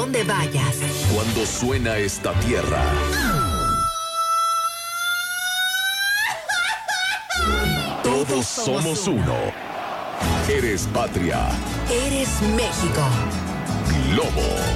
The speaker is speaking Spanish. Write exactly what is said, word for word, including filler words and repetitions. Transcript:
donde vayas. Cuando suena esta tierra, todos somos uno. Eres patria. Eres México. Lobo.